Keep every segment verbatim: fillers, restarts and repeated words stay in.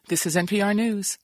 This is N P R News.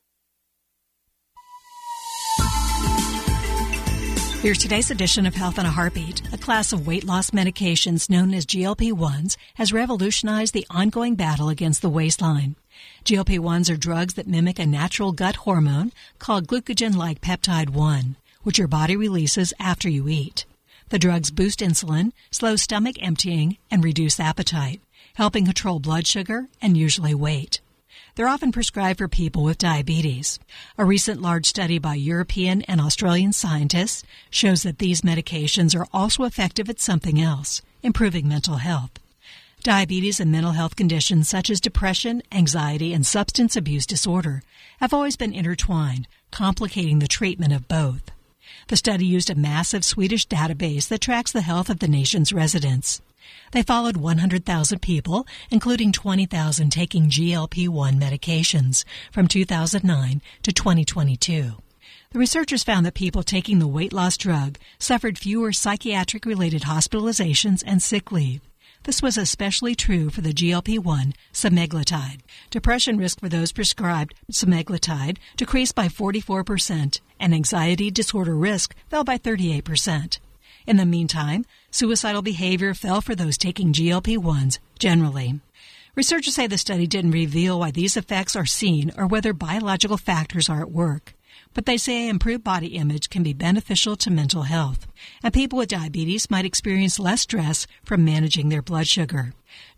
Here's today's edition of Health in a Heartbeat. A class of weight loss medications known as G L P one s has revolutionized the ongoing battle against the waistline. G L P one s are drugs that mimic a natural gut hormone called glucagon-like peptide one, which your body releases after you eat. The drugs boost insulin, slow stomach emptying, and reduce appetite, helping control blood sugar and usually weight. They're often prescribed for people with diabetes. A recent large study by European and Australian scientists shows that these medications are also effective at something else, improving mental health. Diabetes and mental health conditions such as depression, anxiety, and substance abuse disorder have always been intertwined, complicating the treatment of both. The study used a massive Swedish database that tracks the health of the nation's residents. They followed one hundred thousand people, including twenty thousand taking G L P one medications, from two thousand nine to twenty twenty-two. The researchers found that people taking the weight loss drug suffered fewer psychiatric-related hospitalizations and sick leave. This was especially true for the G L P one semaglutide. Depression risk for those prescribed semaglutide decreased by forty-four percent, and anxiety disorder risk fell by thirty-eight percent. In the meantime, suicidal behavior fell for those taking G L P one s generally. Researchers say the study didn't reveal why these effects are seen or whether biological factors are at work. But they say improved body image can be beneficial to mental health, and people with diabetes might experience less stress from managing their blood sugar.